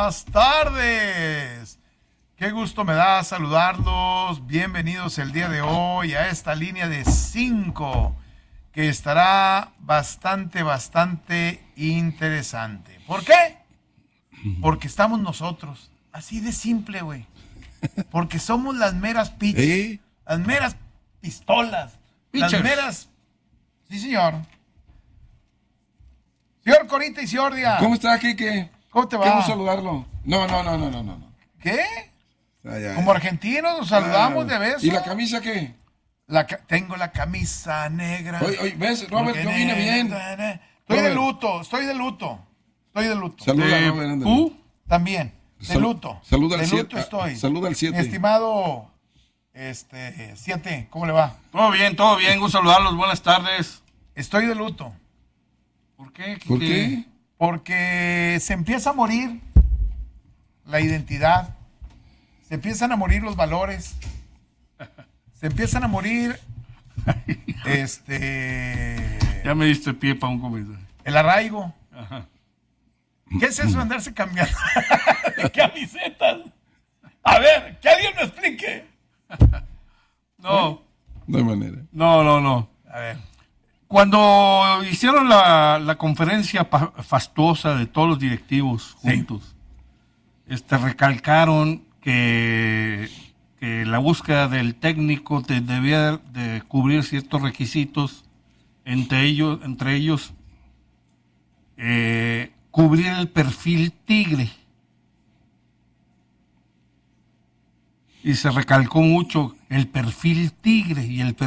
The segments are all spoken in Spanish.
buenas tardes. Qué gusto me da saludarlos. Bienvenidos el día de hoy a esta línea de 5 que estará bastante interesante. ¿Por qué? Porque estamos nosotros. Así de simple, güey. Porque somos las meras pichas. Las meras pistolas. Pitchers. Las meras... Sí, señor. Señor Corita y Ciordia. ¿Cómo está, Kike? ¿Cómo te va? Qué gusto saludarlo. No. ¿Qué? Ay. Como argentinos nos saludamos de beso. ¿Y la camisa qué? Tengo la camisa negra. Oye, ¿ves, Robert? Yo vine bien. Estoy de luto. Saluda, Robert. Ándale. ¿Tú? También. De luto. Saluda al De 7. luto estoy. Saluda al 7. Mi estimado 7, ¿cómo le va? Todo bien, gusto saludarlos, buenas tardes. Estoy de luto. ¿Por qué? ¿Por qué? Porque se empieza a morir la identidad, se empiezan a morir los valores, se empiezan a morir Ya me diste pie para un comentario. el arraigo. Ajá. ¿Qué es eso de andarse cambiando de camisetas? A ver, que alguien me explique. No. No hay manera. No. A ver. Cuando hicieron la conferencia fastuosa de todos los directivos juntos, recalcaron que la búsqueda del técnico debía de cubrir ciertos requisitos, entre ellos cubrir el perfil tigre. Y se recalcó mucho el perfil tigre,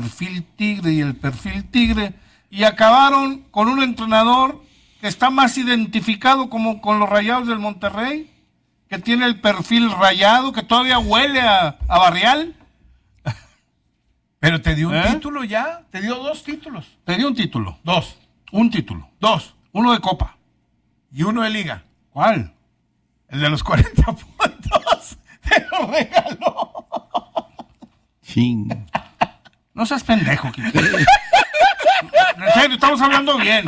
y acabaron con un entrenador que está más identificado como con los Rayados del Monterrey, que tiene el perfil rayado, que todavía huele a barrial. Pero te dio un título ya, te dio 2 títulos. Te dio un título. Un título. 2. Uno de Copa. Y uno de Liga. ¿Cuál? El de los 40 puntos. Te lo regaló. Ching. No seas pendejo, Kike. En serio, estamos hablando bien.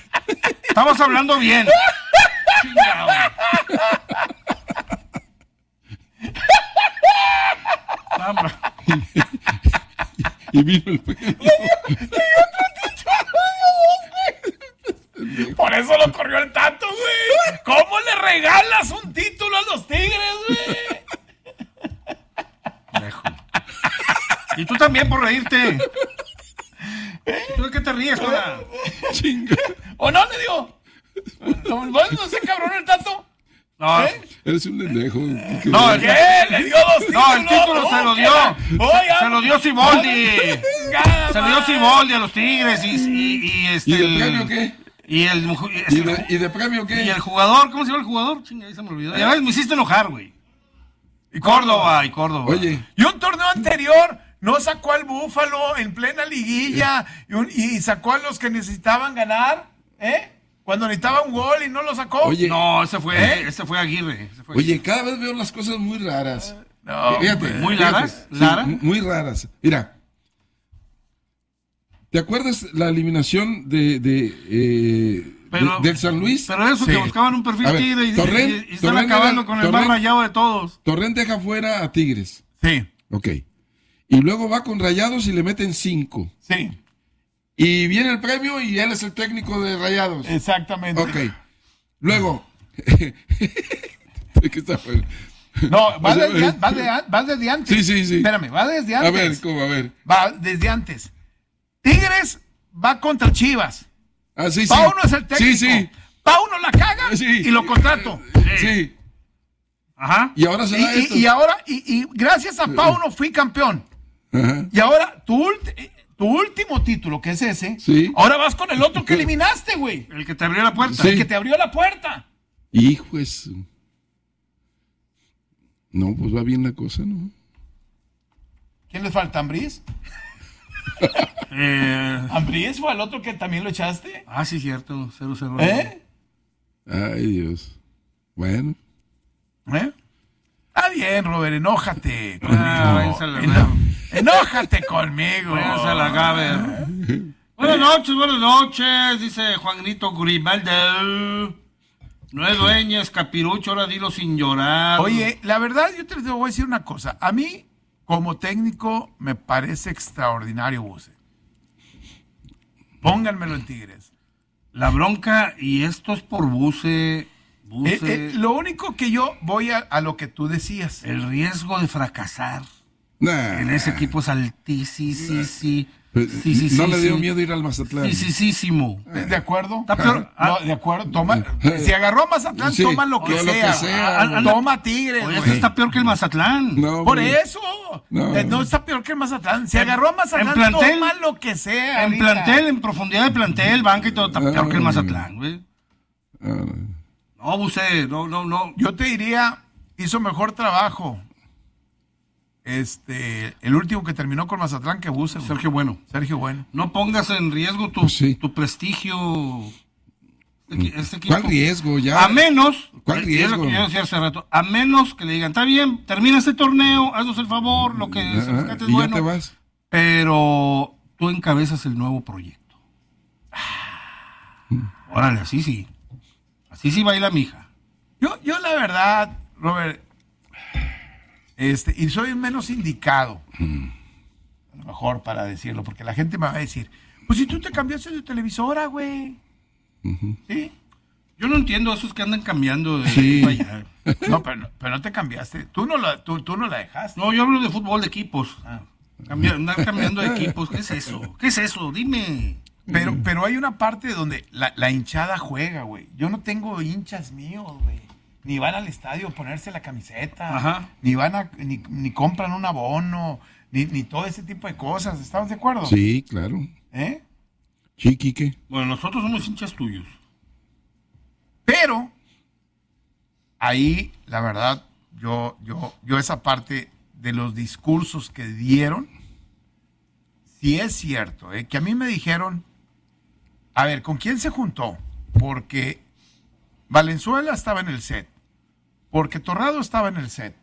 Chingado. Y vino el premio. Por eso lo corrió el Tato, güey. ¿Cómo le regalas un título a los Tigres, güey? Y tú también por reírte. ¿Tú de qué te ríes, Cora? Chinga. ¿O no, le digo? ¿No se cabrón el Tato? No, Eres un pendejo. no, ¿Qué? ¿Le dio 2 títulos? no, el título se lo dio. Se lo dio Siboldi. Se lo dio Siboldi a los Tigres ¿Y de premio qué? Y de premio qué? y el jugador, ¿cómo se llama el jugador? Chinga, ahí se me olvidó. Ya ves, me hiciste enojar, güey. Y Córdoba. Oye. Y un torneo anterior no sacó al Búfalo en plena liguilla y sacó a los que necesitaban ganar, cuando necesitaba un gol y no lo sacó. Oye. No, ese fue Aguirre. Oye, cada vez veo las cosas muy raras. No, Fíjate. ¿Muy raras? Sí, ¿Lara? muy raras. Mira. ¿Te acuerdas la eliminación del San Luis? Pero eso, que buscaban un perfil A ver, tigre y están Torrent acabando con el más rayado de todos. Torrent deja fuera a Tigres. Sí. Ok. Y luego va con Rayados y le meten 5. Sí, Y viene el premio y él es el técnico de Rayados. exactamente. Ok. Luego. ¿Qué está fuera? No, va desde antes. Sí. Espérame, va desde antes. A ver, ¿cómo? A ver. Va desde antes. Tigres va contra Chivas. Ah, sí. Pauno es el técnico. Sí. Pauno la caga Sí. y lo contrato. Sí. Ajá. Y ahora se da esto. Y ahora, y gracias a Pauno fui campeón. Ajá. Y ahora, tu último título, que es ese, Sí. ahora vas con el otro que eliminaste, güey. El que te abrió la puerta. Sí. El que te abrió la puerta. Hijo es. No, pues va bien la cosa, ¿no? ¿Quién le falta? ¿Ambriz? ¿Ambriz fue el otro que también lo echaste? Sí, cierto. 0-0. Ay, Dios. Bueno. Está bien, Robert, enójate váyanse a la conmigo. Enójate conmigo. Váyanse a la Gaber. Buenas noches, dice Juanito Grimaldo. No es dueña, es capirucho, ahora dilo sin llorar. Oye, la verdad, yo te voy a decir una cosa. A mí, como técnico, me parece extraordinario Buse. Pónganmelo en Tigres. La bronca, y esto es por Buse. Lo único que yo voy a lo que tú decías. El riesgo de fracasar Nah. en ese equipo es altísimo. No le dio miedo ir al Mazatlán. Sí. ¿De acuerdo? Está peor. No, de acuerdo. Toma, si agarró a Mazatlán, Sí, toma lo que lo que sea. sea. Toma Tigres. Oye, güey. esto está peor que el Mazatlán. No, Por güey. eso. No. No está peor que el Mazatlán. Si agarró a Mazatlán, en plantel, toma lo que sea. En ahorita. plantel, en profundidad de plantel, banca y todo, está peor que el Mazatlán, güey. Ah, No, Buse, no. Yo te diría, hizo mejor trabajo. El último que terminó con Mazatlán que Buse. güey. Sergio Bueno. Sergio Bueno. No pongas en riesgo tu, Sí. tu prestigio. Este equipo. ¿Cuál riesgo? Ya. A menos, ¿Cuál es riesgo? lo que yo decía hace rato, a menos que le digan, está bien, termina este torneo, haznos el favor, lo que se rescate es y ya bueno, te vas. pero tú encabezas el nuevo proyecto. Órale, así sí baila mi hija. Yo la verdad, Robert, y soy menos indicado, a lo mejor para decirlo, porque la gente me va a decir, pues si tú te cambiaste de televisora, güey. ¿Sí? Yo no entiendo esos que andan cambiando de Sí. aquí para allá. No, pero no te cambiaste. Tú no la dejaste. No, yo hablo de fútbol de equipos. Andar cambiando de equipos, ¿qué es eso? ¿Qué es eso? Dime. Pero hay una parte donde la hinchada juega, güey. Yo no tengo hinchas míos, güey. Ni van al estadio a ponerse la camiseta. Ajá. Ni compran un abono. Ni todo ese tipo de cosas. ¿Estamos de acuerdo? Sí, claro. ¿Eh? Sí, Quique. Bueno, nosotros somos hinchas tuyos. Pero ahí, la verdad, yo esa parte de los discursos que dieron, sí es cierto, que a mí me dijeron, a ver, ¿con quién se juntó? Porque Valenzuela estaba en el set, porque Torrado estaba en el set.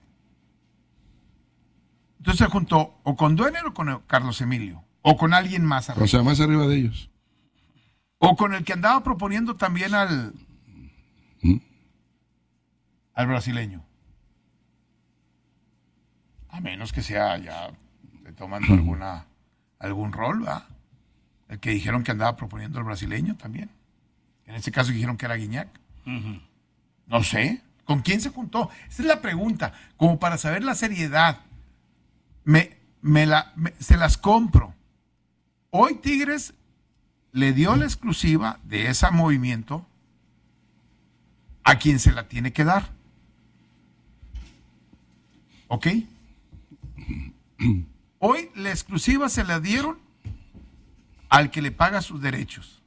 Entonces se juntó o con Duener o con Carlos Emilio, o con alguien más arriba. O sea, más arriba de ellos. O con el que andaba proponiendo también al brasileño. A menos que sea ya tomando algún rol, ¿va? El que dijeron que andaba proponiendo al brasileño también. En este caso dijeron que era Guiñac. No sé. ¿Con quién se juntó? Esa es la pregunta. Como para saber la seriedad. Se las compro. Hoy Tigres le dio la exclusiva de ese movimiento a quien se la tiene que dar. ¿Ok? Hoy la exclusiva se la dieron al que le paga sus derechos.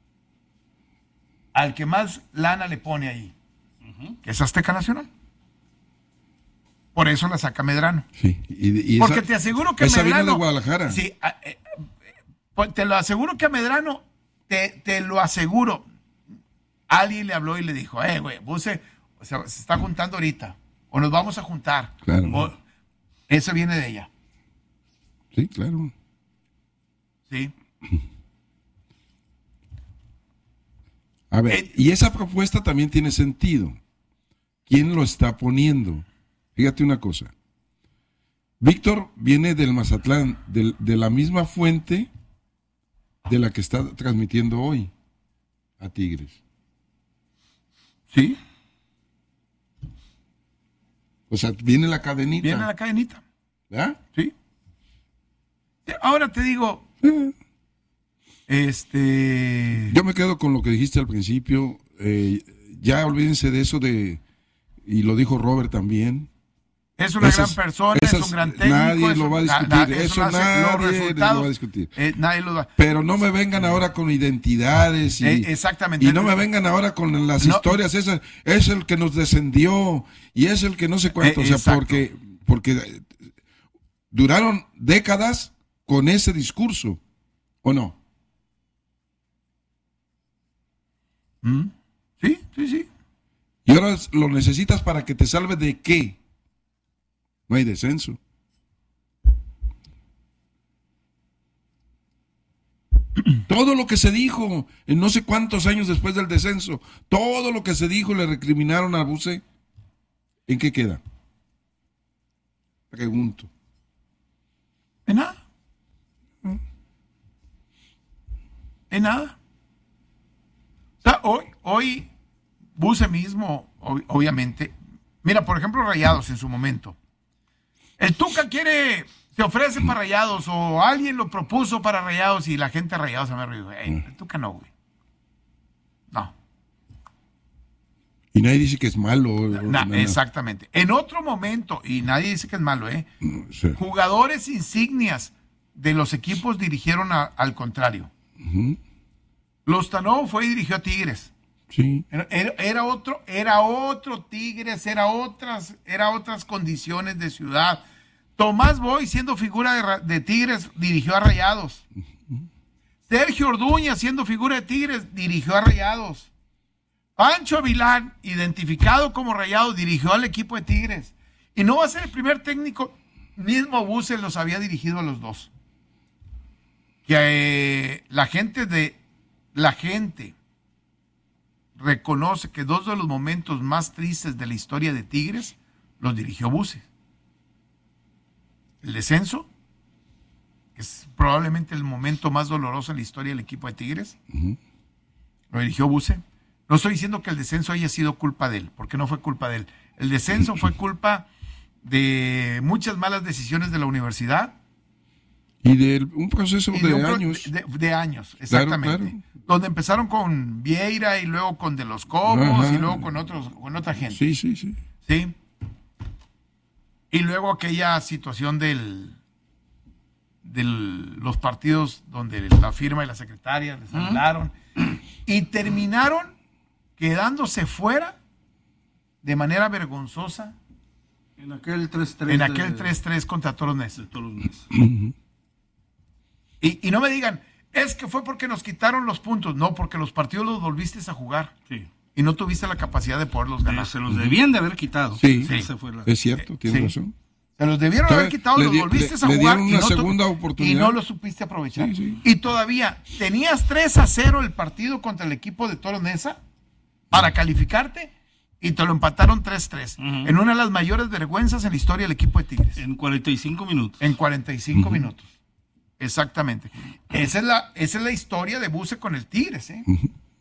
Al que más lana le pone ahí. Que es Azteca Nacional. Por eso la saca Medrano. Sí. Y Porque te aseguro que esa Medrano... vino de Guadalajara. Sí, pues te lo aseguro que a Medrano, te lo aseguro. Alguien le habló y le dijo, güey, Buse se está juntando ahorita. O nos vamos a juntar. Claro. Eso viene de ella. Sí, claro. Sí. A ver, y esa propuesta también tiene sentido. ¿Quién lo está poniendo? Fíjate una cosa. Víctor viene del Mazatlán, de la misma fuente de la que está transmitiendo hoy a Tigres. Sí. O sea, viene la cadenita. Viene la cadenita. ¿Verdad? Sí. Ahora te digo, Yo me quedo con lo que dijiste al principio. Ya olvídense de eso y lo dijo Robert también. es una gran persona, es un gran técnico. Nadie lo va a discutir. Eso nadie lo va a discutir. Nadie lo va. Pero no me vengan ahora con identidades exactamente. Y no me vengan ahora con las historias esas. Es el que nos descendió y es el que no sé cuánto. O sea, exacto. porque duraron décadas con ese discurso, ¿o no? Sí, sí, sí. Y ahora lo necesitas para que te salve de qué. No hay descenso. Todo lo que se dijo en no sé cuántos años después del descenso, todo lo que se dijo le recriminaron a Buse, ¿en qué queda? Pregunto. En nada. En nada. O sea, hoy Buse mismo, obviamente. Mira, por ejemplo, Rayados en su momento. El Tuca se ofrece para Rayados o alguien lo propuso para Rayados y la gente de Rayados se me ríe. El Tuca no, güey. No. Y nadie dice que es malo. Exactamente. En otro momento, y nadie dice que es malo, Sí. Jugadores insignias de los equipos dirigieron al contrario. Lozano fue y dirigió a Tigres. Sí. Era otro Tigres, era otras condiciones de ciudad. Tomás Boy, siendo figura de Tigres, dirigió a Rayados. Sergio Orduña, siendo figura de Tigres, dirigió a Rayados. Pancho Avilán, identificado como Rayados, dirigió al equipo de Tigres. Y no va a ser el primer técnico, mismo Buse los había dirigido a los dos. Que la gente reconoce que dos de los momentos más tristes de la historia de Tigres los dirigió Buse. El descenso, que es probablemente el momento más doloroso en la historia del equipo de Tigres, lo dirigió Buse. No estoy diciendo que el descenso haya sido culpa de él, porque no fue culpa de él. El descenso fue culpa de muchas malas decisiones de la universidad. Y de un proceso de años. De años, exactamente. Claro. Donde empezaron con Vieira y luego con De los Cobos y luego con otra gente. Sí. Sí. Y luego aquella situación de los partidos donde la firma y la secretaria les hablaron y terminaron quedándose fuera de manera vergonzosa en aquel 3-3. En aquel 3-3 contra Toros Neza. Y no me digan, es que fue porque nos quitaron los puntos. No, porque los partidos los volviste a jugar. Sí. Y no tuviste la capacidad de poderlos ganar. Se los debían de haber quitado. Sí. Es cierto, tienes razón. Se los debieron haber quitado, los volviste a jugar. Le dieron una segunda oportunidad. Y no lo supiste aprovechar. Sí. Y todavía tenías 3-0 el partido contra el equipo de Toros Neza para calificarte y te lo empataron 3-3. En una de las mayores vergüenzas en la historia del equipo de Tigres. En 45 minutos. En 45 minutos. Exactamente. Esa es la historia de Buse con el Tigres, ¿eh?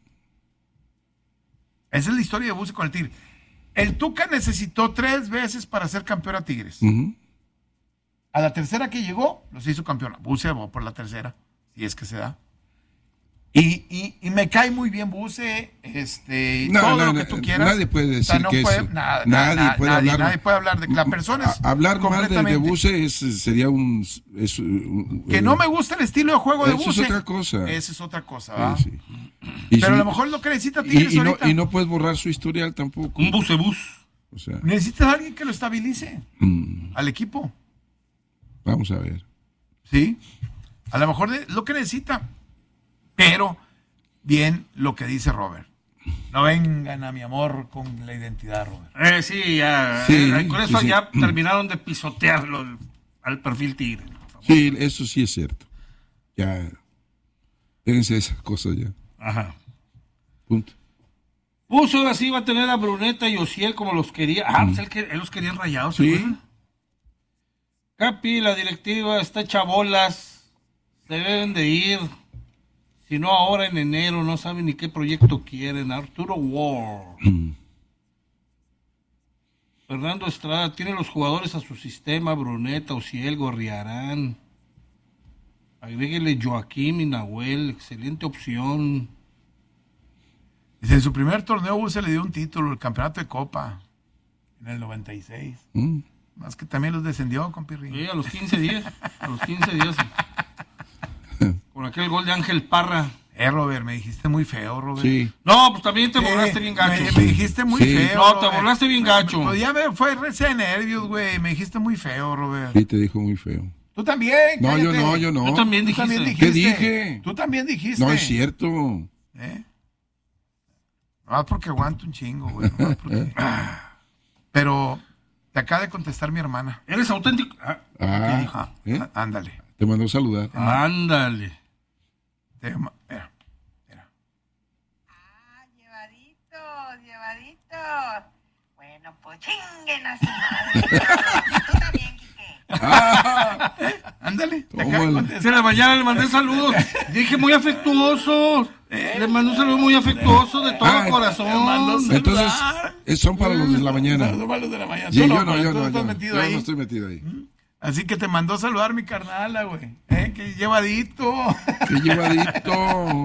Esa es la historia de Buse con el Tigres. El Tuca necesitó 3 veces para ser campeón a Tigres. A la tercera que llegó, los hizo campeón. Buse va por la tercera, si es que se da. Y me cae muy bien Buse, todo lo que tú quieras. Nadie puede decir que eso. Nadie puede hablar de que la persona es hablar mal de Buse sería que no me gusta el estilo de juego de Buse. Eso es otra cosa. Esa es otra cosa, ¿verdad? Sí. Pero a lo mejor es lo que necesita Tigres ahorita. Y no puedes borrar su historial tampoco. Un bucebús. O sea, necesitas a alguien que lo estabilice al equipo. Vamos a ver. Sí. A lo mejor es lo que necesita. Pero, bien lo que dice Robert. No vengan a mi amor con la identidad, Robert. Con eso ya terminaron de pisotearlo al perfil Tigre. Sí, eso sí es cierto. Ya, déjense esas cosas ya. Ajá. Punto. Puso ahora sí va a tener a Bruneta y Ociel como los quería. Pues él los quería Rayados. Sí. Capi, la directiva está hecha bolas. Se deben de ir. Si no, ahora en enero no saben ni qué proyecto quieren. Arturo Ward. Fernando Estrada tiene los jugadores a su sistema. Bruneta, Ociel, Gorriarán. Agréguele Joaquín y Nahuel. Excelente opción. Dice, en su primer torneo Buse le dio un título, el campeonato de Copa, en el 96. Más que también los descendió, compirri. Sí, a los 15 días. Con aquel gol de Ángel Parra. Robert, me dijiste muy feo, Robert. Sí. No, pues también te burlaste bien gacho. Me dijiste muy feo. No, Robert. te burlaste bien gacho. Pues ya me fue recién de nervios, güey. Me dijiste muy feo, Robert. Sí, te dijo muy feo. Tú también. No, cállate. yo no. Tú también dijiste. ¿Qué dije? Tú también dijiste. No es cierto. No, porque aguanto un chingo, güey. No, porque... Pero te acaba de contestar mi hermana. ¿Eres auténtico? Ándale. Te mandó saludar. Ándale. Mira. Llevaditos. Bueno, pues chinguen a su madre. Tú también, Quique. Ándale. En la mañana le mandé saludos. Dije muy afectuosos. Le mandé un saludo muy afectuoso de todo corazón. Entonces, son para los de la mañana. Son para los de la mañana. Sí, Tú yo tú estás metido ahí. no estoy metido ahí. Así que te mandó a saludar mi carnala, güey. Que llevadito. Qué llevadito.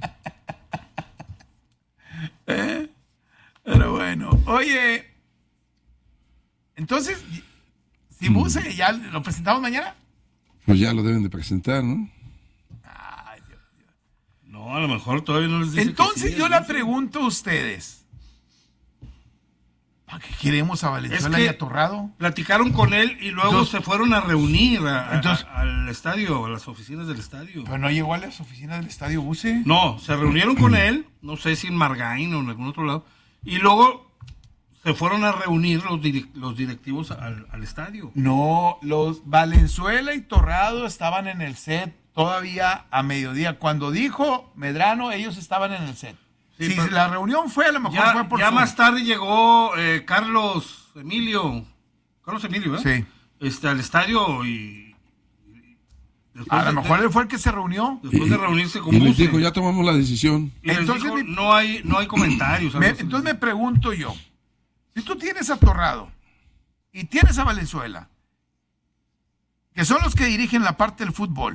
Pero bueno, oye, entonces, si Buse ya lo presentamos mañana. Pues ya lo deben de presentar, ¿no? Ay, Dios. No, a lo mejor todavía no les dice. Entonces yo le pregunto a ustedes, ¿para qué queremos a Valenzuela y a Torrado? Platicaron con él y luego Entonces, se fueron a reunir al estadio, a las oficinas del estadio. Pero no llegó a las oficinas del estadio Buse. No, se reunieron con él, no sé si en Margain o en algún otro lado, y luego se fueron a reunir los directivos al estadio. No, los Valenzuela y Torrado estaban en el set todavía a mediodía. Cuando dijo Medrano, ellos estaban en el set. Sí, si pero la reunión fue, a lo mejor fue por ya Zoom. más tarde llegó Carlos Emilio, ¿verdad? Sí. Al estadio y A lo mejor él fue el que se reunió. después de reunirse con Y les Buse. dijo, ya tomamos la decisión. Y les Entonces, dijo, no hay comentarios. Entonces me pregunto yo, si tú tienes a Torrado y tienes a Valenzuela, que son los que dirigen la parte del fútbol,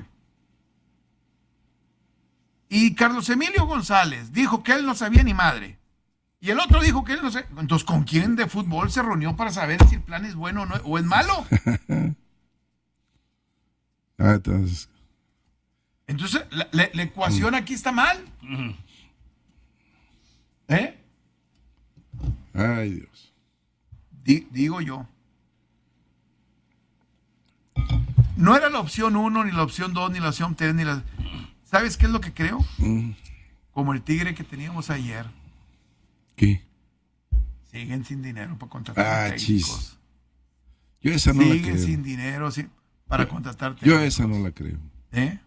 y Carlos Emilio González dijo que él no sabía ni madre, y el otro dijo que él no sabía, entonces ¿con quién de fútbol se reunió para saber si el plan es bueno o, no, o es malo? Entonces la ecuación aquí está mal. ¿Eh? Ay, Dios. Digo yo. No era la opción 1, ni la opción 2, ni la opción 3, ni la... ¿Sabes qué es lo que creo? Como el tigre que teníamos ayer. ¿Qué? Siguen sin dinero para contratar técnicos. Yo esa no la creo. Siguen sin dinero para contratar técnicos. Yo esa no la creo. ¿Eh?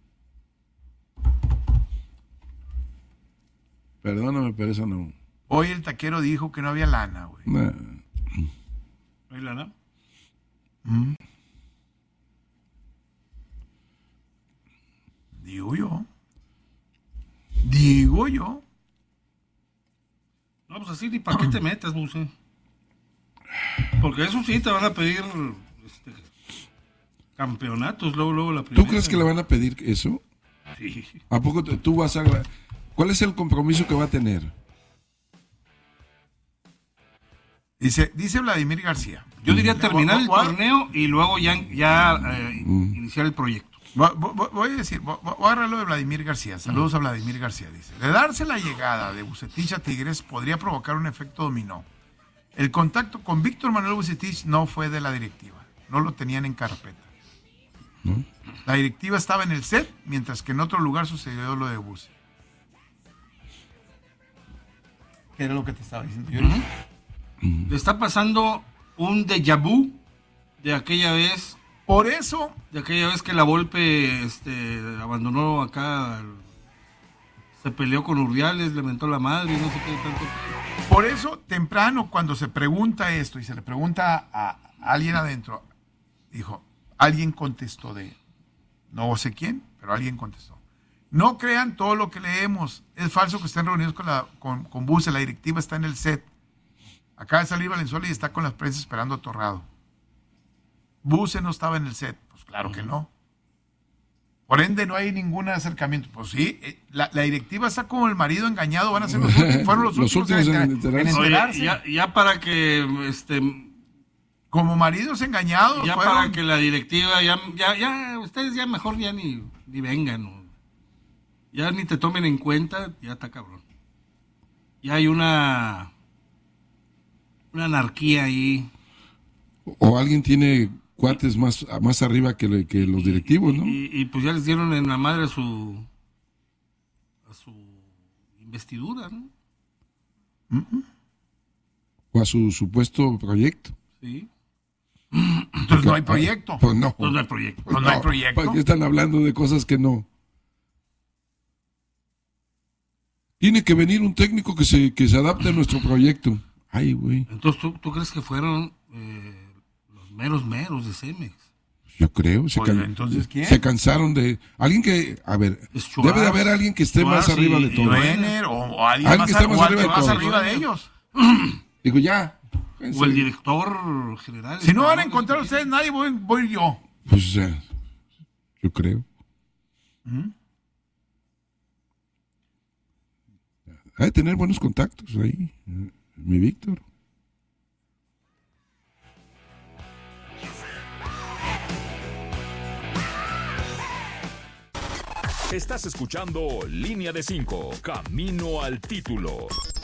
Perdóname, pero esa no. Hoy el taquero dijo que no había lana, güey. Nah. ¿No hay lana? Digo yo. No, pues así ni para qué te metas, Buse. Porque eso sí te van a pedir campeonatos luego la primera. ¿Tú crees que le van a pedir eso? Sí. ¿A poco tú vas a... ¿Cuál es el compromiso que va a tener? Dice Vladimir García. Yo diría terminar el torneo y luego ya iniciar el proyecto. Voy a agarrar lo de Vladimir García. Saludos a Vladimir García. Dice, de darse la llegada de Vucetich a Tigres podría provocar un efecto dominó. El contacto con Víctor Manuel Vucetich no fue de la directiva. No lo tenían en carpeta. La directiva estaba en el set, mientras que en otro lugar sucedió lo de Vuce. ¿Qué era lo que te estaba diciendo yo? Le está pasando un déjà vu de aquella vez. Por eso. De aquella vez que la Volpe abandonó acá, se peleó con Urdiales, le mentó la madre y no sé qué tanto. Por eso, temprano, cuando se pregunta esto y se le pregunta a alguien adentro, dijo, alguien contestó no sé quién, pero alguien contestó. No crean todo lo que leemos. Es falso que estén reunidos con Buse. La directiva está en el set. Acaba de salir Valenzuela y está con las prensa esperando a Torrado. Buse no estaba en el set. Pues claro que no. Por ende, no hay ningún acercamiento. Pues sí, la directiva está como el marido engañado. Van a ser fueron los últimos en enterarse. Oye, ya para que como maridos engañados. Ya para que la directiva, ya ustedes ya mejor ya ni vengan. ¿No? Ya ni te tomen en cuenta, ya está cabrón. Ya hay una anarquía ahí. O alguien tiene cuates más arriba que los directivos, ¿no? Y pues ya les dieron en la madre a su investidura, ¿no? O a su supuesto proyecto. Sí. Entonces no hay proyecto. Pues no. No hay proyecto. Pues no hay proyecto. ¿Para qué están hablando de cosas que no? Tiene que venir un técnico que se adapte a nuestro proyecto. Ay, güey. Entonces, ¿tú crees que fueron los meros de Cemex? Yo creo. Entonces, ¿quién? Se cansaron de... Alguien que... A ver, Schwartz, debe de haber alguien que esté más arriba de todo. Werner, o alguien Alguien más, que esté más arriba de más todo. arriba de ellos. Digo, ya. O el director general. Si no van a encontrar ustedes nadie, voy yo. Pues, o sea, yo creo. Hay de tener buenos contactos ahí, mi Víctor. Estás escuchando Línea de 5, Camino al Título.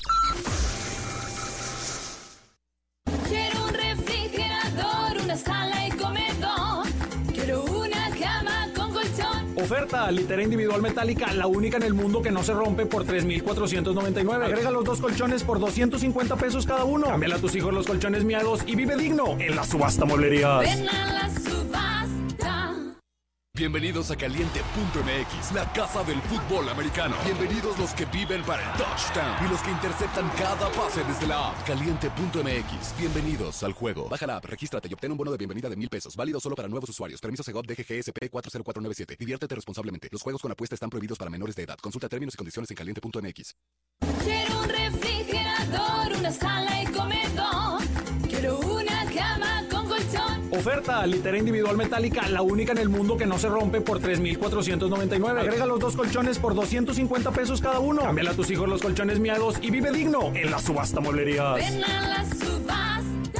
Quiero un refrigerador, una sala y comedor. Quiero una cama con colchón. Oferta litera individual metálica, la única en el mundo que no se rompe, por 3,499. Agrega los 2 colchones por 250 pesos cada uno. Cámbiale a tus hijos los colchones miados y vive digno en la subasta Mueblerías. Ven a la subasta. Bienvenidos a Caliente.mx, la casa del fútbol americano. Bienvenidos los que viven para el touchdown y los que interceptan cada pase desde la app. Caliente.mx, bienvenidos al juego. Baja la app, regístrate y obtén un bono de bienvenida de $1,000. Válido solo para nuevos usuarios. Permiso Segov DGGSP 40497. Diviértete responsablemente. Los juegos con apuesta están prohibidos para menores de edad. Consulta términos y condiciones en Caliente.mx. Quiero un refrigerador, una sala y comedor. Quiero una cama con colchón. Oferta litera individual metálica, la única en el mundo que no se rompe, por 3,499. Agrega los 2 colchones por 250 pesos cada uno. Cámbiale a tus hijos los colchones miados y vive digno en la subasta Mueblerías. Ven a la subasta.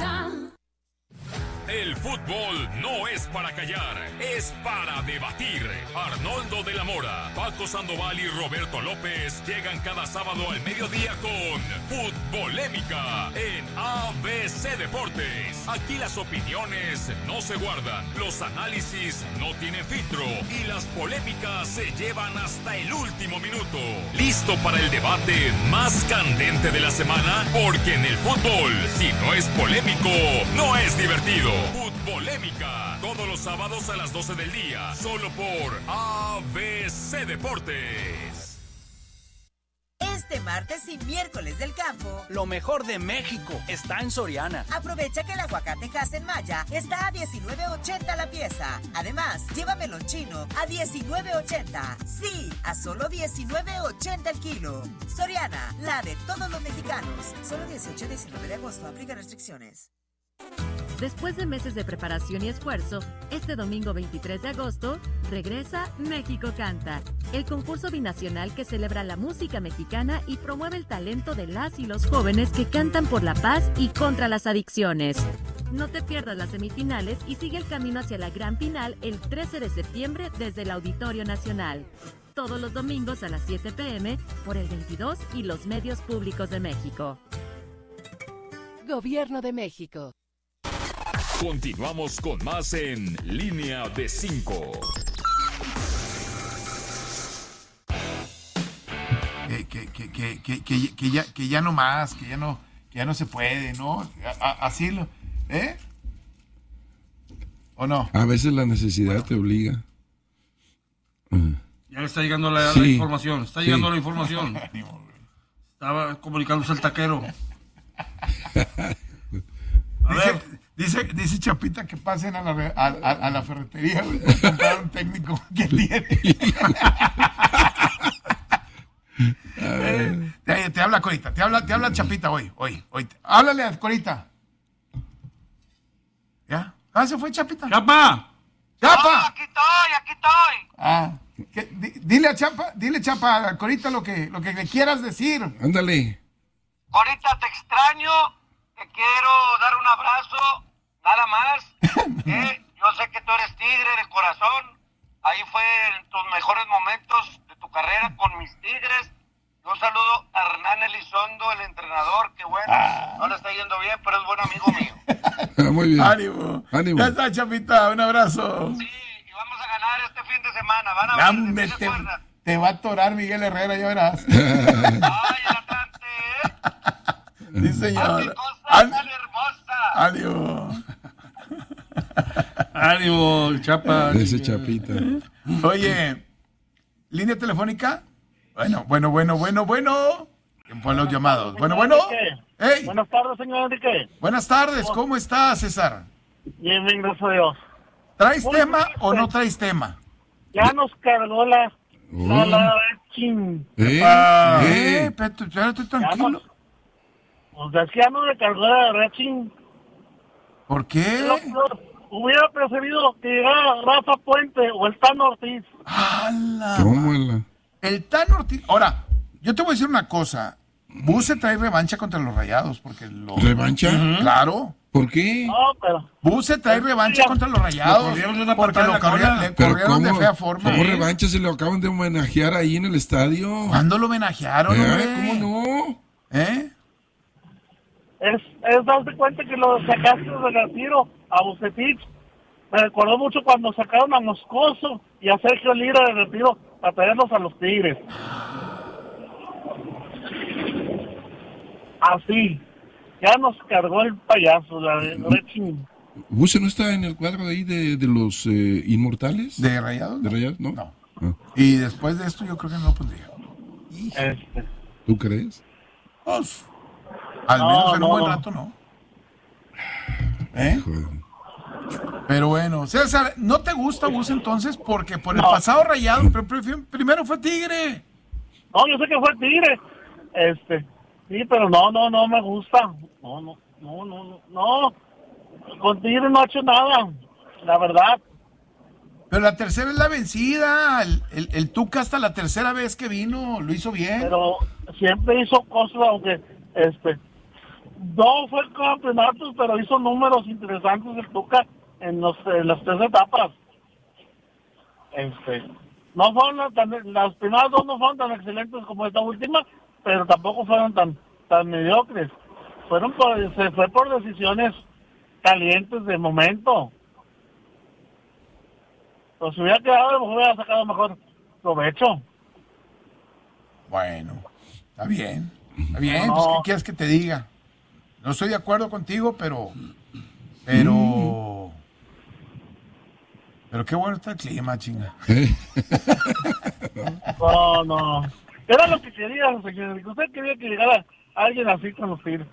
El fútbol no es para callar, es para debatir. Arnoldo de la Mora, Paco Sandoval y Roberto López llegan cada sábado al mediodía con Futbolémica en ABC Deportes. Aquí las opiniones no se guardan, los análisis no tienen filtro y las polémicas se llevan hasta el último minuto. ¿Listo para el debate más candente de la semana? Porque en el fútbol, si no es polémico, no es divertido. Futbolémica, todos los sábados a las 12 del día, solo por ABC Deportes. Este martes y miércoles del campo, lo mejor de México está en Soriana. aprovecha que el aguacate Hass en Maya está a $19.80 la pieza. Además, lleva melón chino a $19.80. Sí, a solo $19.80 el kilo. Soriana, la de todos los mexicanos. Solo 18 y 19 de agosto, aplica restricciones. Después de meses de preparación y esfuerzo, este domingo 23 de agosto regresa México Canta, el concurso binacional que celebra la música mexicana y promueve el talento de las y los jóvenes que cantan por la paz y contra las adicciones. No te pierdas las semifinales y sigue el camino hacia la gran final el 13 de septiembre desde el Auditorio Nacional. Todos los domingos a las 7 p.m. por el 22 y los medios públicos de México. Gobierno de México. Continuamos con más en Línea de 5. Que ya no más, que ya no se puede, ¿no? Así lo, ¿eh? ¿O no? A veces la necesidad te obliga. Ya le está llegando la información. Está llegando la información. Estaba comunicándose el taquero. Dice Chapita que pasen a la ferretería, güey, a comprar un técnico que tiene. Te habla Corita, te habla Chapita hoy. Háblale a Corita. ¿Ya? Se fue Chapita. ¡Chapa! ¡Chapa! Aquí estoy. Dile Chapa a Corita lo que le quieras decir. Ándale. Corita, te extraño. Te quiero dar un abrazo, nada más. Yo sé que tú eres tigre de corazón. Ahí fue en tus mejores momentos de tu carrera con mis Tigres. Un saludo a Hernán Elizondo, el entrenador, que bueno, no le está yendo bien, pero es buen amigo mío. Muy bien. Ánimo. Ya está, Chapita, un abrazo. Sí, y vamos a ganar este fin de semana. Van a ver, te va a atorar Miguel Herrera, ya verás. Ay, el Atlante, Sí, señor. ¡Qué cosa tan hermosa! Ánimo, Chapa. Ese Chapita. Oye, línea telefónica Bueno. Tiempo a los llamados. Bueno. Hey. Buenas tardes, señor Enrique. Buenas tardes, ¿cómo estás, César? Bien, gracias a Dios. ¿Traes tema o no traes tema? Ya nos cargó la ching. Espérate, tranquilo. Pues ya no le cargó la Racing. ¿Por qué? Hubiera preferido que llegara Rafa Puente o el Tano Ortiz. Tómala. El Tano Ortiz. Ahora, yo te voy a decir una cosa. Buse trae revancha contra los Rayados porque ¿Revancha? Claro. ¿Por qué? No, pero... Buse trae revancha contra los Rayados porque le corrieron de fea forma. ¿Cómo revancha? Se lo acaban de homenajear ahí en el estadio. ¿Cuándo lo homenajearon, hombre? ¿Cómo no? Es darse cuenta que lo sacaste del retiro a Bucetich. Me recordó mucho cuando sacaron a Moscoso y a Sergio Lira del retiro para traerlos a los Tigres. Así. Ya nos cargó el payaso, la de Racing. ¿Buse no está en el cuadro de ahí de los inmortales? ¿De Rayados? ¿De Rayados? No. Ah. Y después de esto yo creo que no lo pondría. ¿Tú crees? Pues, al menos en un buen rato no. Pero bueno, César, ¿no te gusta Buse entonces? Porque por el pasado Rayado, pero primero fue Tigre. No, yo sé que fue Tigre. Sí, pero no me gusta. No. Con Tigre no ha hecho nada, la verdad. Pero la tercera es la vencida. El Tuca hasta la tercera vez que vino lo hizo bien. Pero siempre hizo cosas, aunque no fue el campeonato, pero hizo números interesantes el Tuca en las tres etapas. No fueron las primeras dos no fueron tan excelentes como esta última, pero tampoco fueron tan mediocres. Se fue por decisiones calientes de momento. Pues si hubiera quedado, a lo mejor hubiera sacado mejor provecho. Bueno, está bien, pues ¿qué quieres que te diga? No estoy de acuerdo contigo, pero qué bueno está el clima, chinga. No. Era lo que quería, señor. Usted quería que llegara alguien así con los Tigres.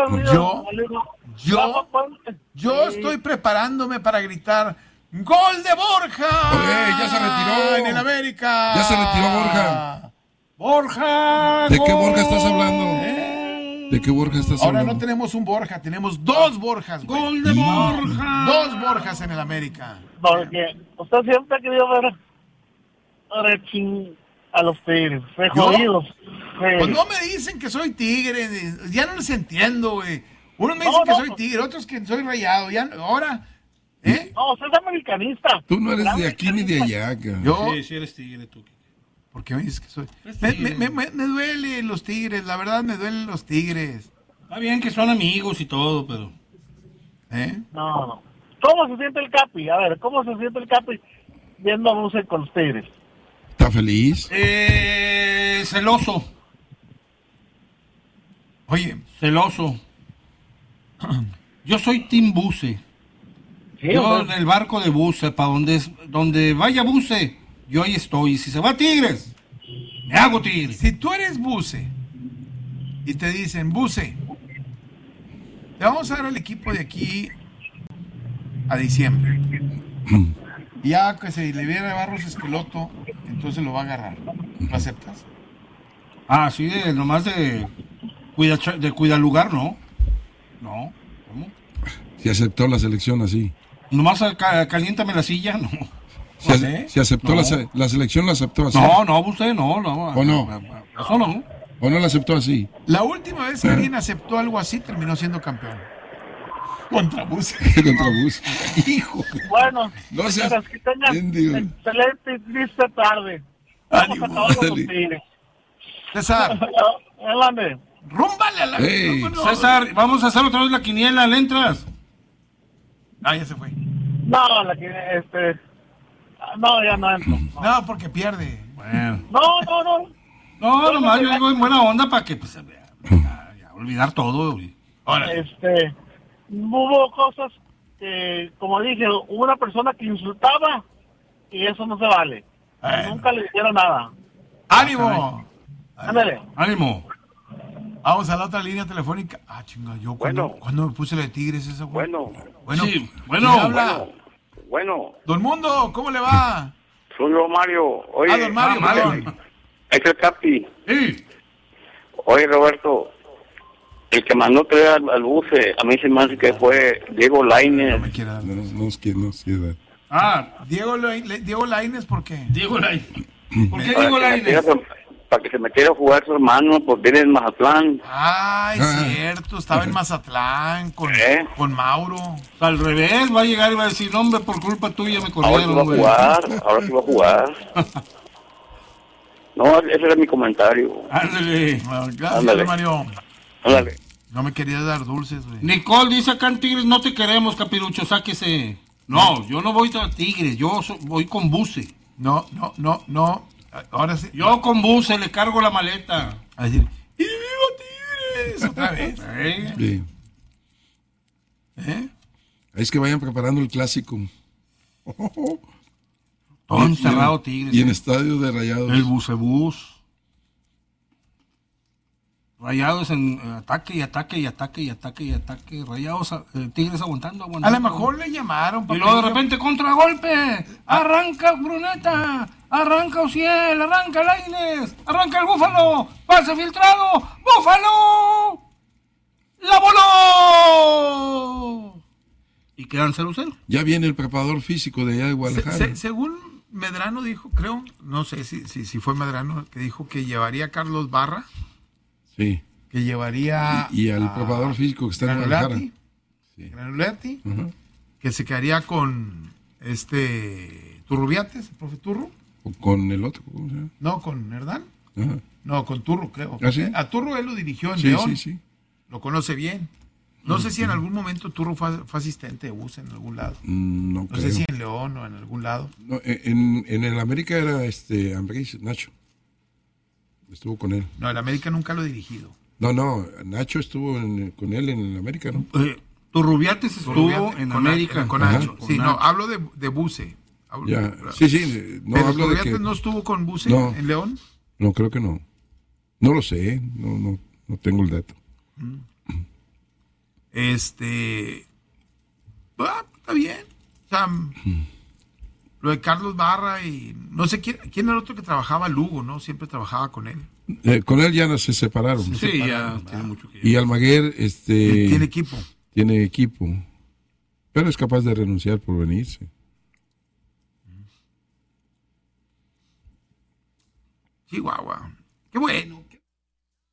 Yo estoy preparándome para gritar ¡Gol de Borja! Ya se retiró en el América. Ya se retiró Borja. ¡Borja! ¿De qué Borja estás hablando? ¿De qué Borja estás hablando? Ahora no tenemos un Borja, tenemos dos Borjas. ¡Gol de Borja! Dos Borjas en el América. Porque usted siempre ha querido ver a los Tigres, jodidos. Pues no me dicen que soy Tigre, ya no les entiendo, güey. Unos me dicen que soy Tigre, otros que soy Rayado, ahora... No, usted es americanista. Tú no eres de aquí ni de allá, Yo... Sí eres Tigre tú. ¿Por qué me dices que soy? Me duelen los Tigres, la verdad me duelen los Tigres. Está bien que son amigos y todo, pero... No. ¿Cómo se siente el Capi? A ver, ¿cómo se siente el Capi viendo a Buse con los Tigres? ¿Está feliz? Celoso. Oye. Celoso. Yo soy Team Buse. Sí, yo en el barco de Buse, para donde vaya Buse, yo ahí estoy. Y si se va Tigres, me hago Tigre. Si tú eres Buse y te dicen, Buse, te vamos a dar el equipo de aquí a diciembre. Y ya que se le viera Barros Esqueloto, entonces lo va a agarrar. ¿Lo aceptas? Ah, sí, nomás de cuida lugar, ¿no? No, ¿cómo? Si aceptó la selección así. Nomás caliéntame la silla, no. Si aceptó la selección, la aceptó así. No, usted no. ¿O no? Eso no. ¿O no la aceptó así? La última vez que alguien aceptó algo así, terminó siendo campeón. Contra Buse. Contra Buse. Hijo. Bueno, no señoras, que tengan excelente y triste tarde. Vamos a acabar con los Tigres. César. Rúmbale a la... César, vamos a hacer otra vez la quiniela, ¿le entras? Ya se fue. No, la quiniela, no, ya no entro. No, porque pierde. Bueno. No. No, nomás yo digo en buena onda para que, pues, ya olvidar todo. Ahora. Hubo cosas que, como dije, hubo una persona que insultaba y eso no se vale. Nunca le dijeron nada. ¡Ánimo! Ándale. Ánimo. Vamos a la otra línea telefónica. Chinga, yo cuando me puse la de Tigres esa, güey. Bueno. Sí, ¿Quién habla? Bueno. Don Mundo, ¿cómo le va? Soy yo, Mario. Oye, don Mario, perdón. Es el Capi. Sí. Oye, Roberto, el que mandó traer al buce, a mí se me hace que fue Diego Lainez. No quiere dar. Diego Lainez, ¿por qué? Diego Lainez. ¿Por qué Diego Lainez? Para que se metiera a jugar su hermano, porque viene en Mazatlán. Cierto, estaba en Mazatlán con Mauro. Al revés, va a llegar y va a decir, hombre, por culpa tuya me corrieron. Ahora sí va a jugar. No, ese era mi comentario. Ándale. Gracias, Mario. Ándale. No me querías dar dulces, güey. Nicole dice acá en Tigres, no te queremos, Capirucho, sáquese. No, yo no voy a Tigres, voy con buce. No. Ahora sí. Yo con buce le cargo la maleta. A decir, ¡y viva Tigres! Otra vez. Sí. Es que vayan preparando el clásico. Todo encerrado Tigres. Y en estadio de Rayados. El bucebús. Rayados en ataque. Rayados, Tigres aguantando. A lo mejor le llamaron. Y luego de repente contragolpe. Arranca Bruneta. Arranca Ociel. Arranca Lainez. Arranca el Búfalo. Pase filtrado. ¡Búfalo! ¡La voló! Y quedan 0-0. Ya viene el preparador físico de allá de Guadalajara. Según Medrano dijo, creo, no sé si fue Medrano, que dijo que llevaría a Carlos Barra. Sí. Que llevaría y al preparador físico que está en Guadalajara. Granuletti, que se quedaría con Turrubiates, el profe Turro. ¿O con el otro? ¿Cómo se llama? No, con Herdán. Ajá. No, con Turro, creo. ¿Ah, sí? A Turro él lo dirigió en León. Sí. Lo conoce bien. No sé si en algún momento Turro fue asistente de bus en algún lado. No sé si en León o en algún lado. No, en el América era Ambriz, Nacho. Estuvo con él. No, el América nunca lo he dirigido. No, Nacho estuvo con él en el América, ¿no? Turrubiates estuvo en América. Con Nacho. Sí, no, hablo de Buse. Sí. No, ¿Pero hablo de que... no estuvo con Buse en León? No, creo que no. No lo sé, no tengo el dato. Está bien. O sea, lo de Carlos Barra y no sé quién era el otro que trabajaba, Lugo, ¿no? Siempre trabajaba con él. Con él ya se separaron. Sí, ya tiene mucho que... Y Almaguer, tiene equipo. Tiene equipo. Pero es capaz de renunciar por venirse. Chihuahua. Qué bueno.